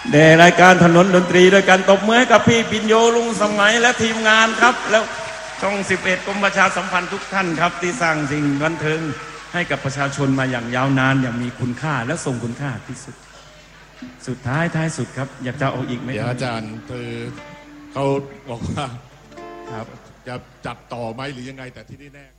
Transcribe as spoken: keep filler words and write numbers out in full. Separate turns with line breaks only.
เดรายการถนนดนตรีโดยการตบมือให้กับพี่ปิญโยลุงสมัยและทีมงานครับแล้วช่องสิบเอ็ดกรมประชาสัมพันธ์ทุกท่านครับที่สร้างสิ่งบันเทิงให้กับประชาชนมาอย่างยาวนานอย่างมีคุณค่าและทรงคุณค่าที่สุดสุดท้ายท้ายสุดครับอยากจะเอาอีกไหม
เดี๋ยวอาจารย์คือเขาบอกว่าจะจัดต่อไหมหรือยังไงแต่ที่นี่แน่